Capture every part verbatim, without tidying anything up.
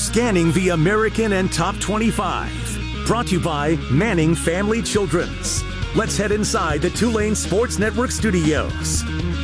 Scanning the American and Top twenty-five. Brought to you by Manning Family Children's. Let's head inside the Tulane Sports Network studios.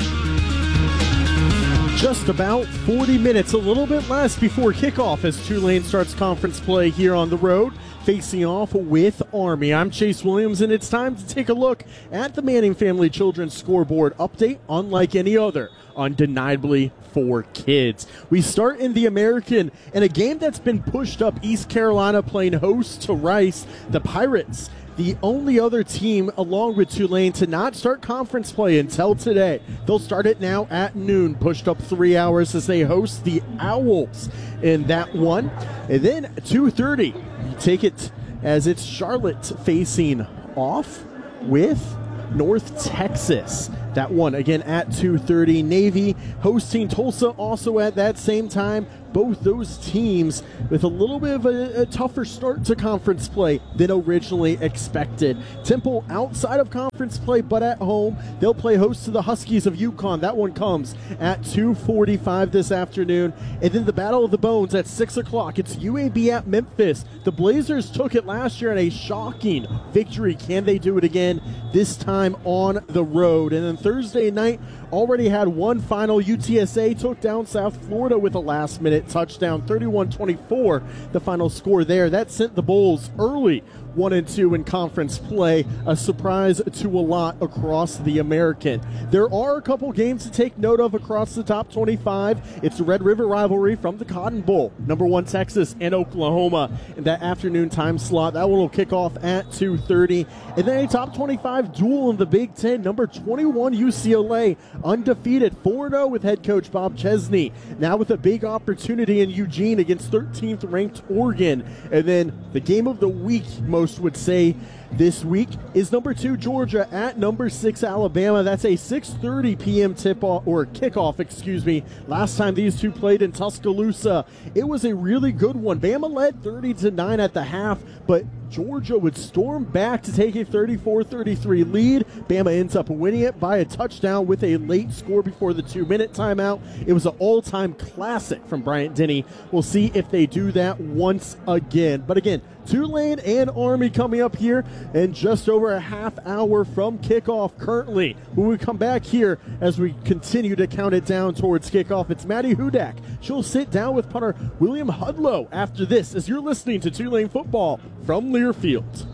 Just about forty minutes, a little bit less before kickoff as Tulane starts conference play here on the road, facing off with Army. I'm Chase Williams, and it's time to take a look at the Manning Family Children's scoreboard update, unlike any other, undeniably for kids. We start in the American, and a game that's been pushed up, East Carolina playing host to Rice. The Pirates, the only other team along with Tulane to not start conference play until today. They'll start it now at noon, pushed up three hours as they host the Owls in that one. And then two thirty, you take it as it's Charlotte facing off with North Texas. That one again at two thirty. Navy hosting Tulsa also at that same time. Both those teams with a little bit of a, a tougher start to conference play than originally expected. Temple outside of conference play, but at home. They'll play host to the Huskies of UConn. That one comes at two forty-five this afternoon. And then the Battle of the Bones at six o'clock. It's U A B at Memphis. The Blazers took it last year in a shocking victory. Can they do it again? This time on the road. And then Thursday night already had one final. U T S A took down South Florida with a last-minute touchdown, thirty-one twenty-four, the final score there. That sent the Bulls early one and two in conference play, a surprise to a lot across the American. There are a couple games to take note of across the top twenty-five. It's the Red River rivalry from the Cotton Bowl, number one Texas and Oklahoma in that afternoon time slot. That one will kick off at two thirty. And then a top twenty-five duel in the Big Ten, number twenty-one U C L A, undefeated, four and oh with head coach Bob Chesney, now with a big opportunity in Eugene against thirteenth ranked Oregon. And then the game of the week, most would say this week, is number two Georgia at number six Alabama. That's a six thirty p.m. tip-off, or kickoff, excuse me. Last time these two played in Tuscaloosa, it was a really good one. Bama led thirty to nine at the half, but Georgia would storm back to take a thirty-four thirty-three lead. Bama ends up winning it by a touchdown with a late score before the two-minute timeout. It was an all-time classic from Bryant Denny. We'll see if they do that once again. But again, Tulane and Army coming up here in just over a half hour from kickoff currently. When we come back here as we continue to count it down towards kickoff, it's Maddie Hudak. She'll sit down with punter William Hudlow after this as you're listening to Tulane football from Learfield.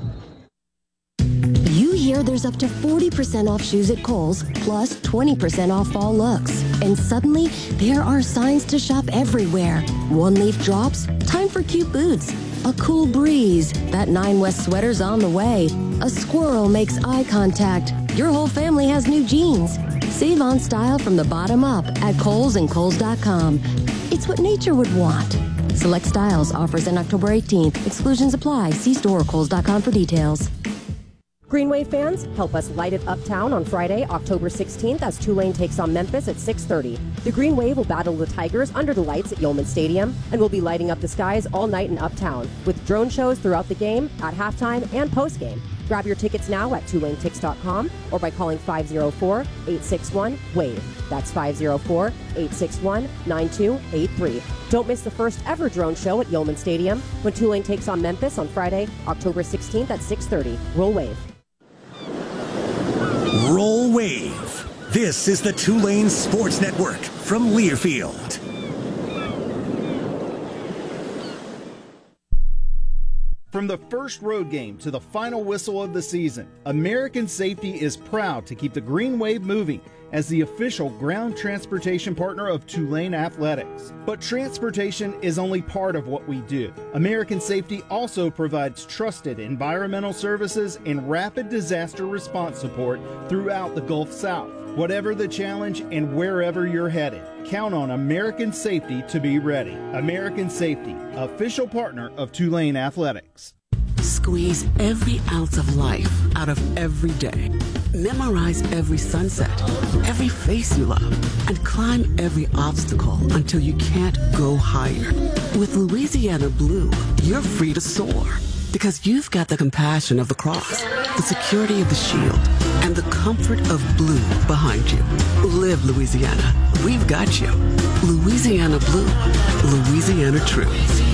You hear there's up to forty percent off shoes at Kohl's, plus twenty percent off fall looks. And suddenly, there are signs to shop everywhere. One leaf drops, time for cute boots. A cool breeze, that Nine West sweater's on the way. A squirrel makes eye contact. Your whole family has new jeans. Save on style from the bottom up at Kohl's and Kohl's dot com. It's what nature would want. Select styles, offers in October eighteenth. Exclusions apply. See store or Kohl's dot com for details. Greenwave fans, help us light it uptown on Friday, October sixteenth, as Tulane takes on Memphis at six thirty. The Green Wave will battle the Tigers under the lights at Yeoman Stadium and will be lighting up the skies all night in Uptown, with drone shows throughout the game, at halftime, and postgame. Grab your tickets now at Tulane Tix dot com or by calling five oh four, eight six one, WAVE. That's five oh four, eight six one, nine two eight three. Don't miss the first ever drone show at Yeoman Stadium when Tulane takes on Memphis on Friday, October sixteenth at six thirty. Roll Wave. Roll Wave. This is the Tulane Sports Network from Learfield. From the first road game to the final whistle of the season, American Safety is proud to keep the Green Wave moving as the official ground transportation partner of Tulane Athletics. But transportation is only part of what we do. American Safety also provides trusted environmental services and rapid disaster response support throughout the Gulf South. Whatever the challenge and wherever you're headed, count on American Safety to be ready. American Safety, official partner of Tulane Athletics. Squeeze every ounce of life out of every day. Memorize every sunset, every face you love, and climb every obstacle until you can't go higher. With Louisiana Blue, you're free to soar because you've got the compassion of the cross, the security of the shield, and the comfort of blue behind you. Live Louisiana. We've got you. Louisiana Blue. Louisiana True.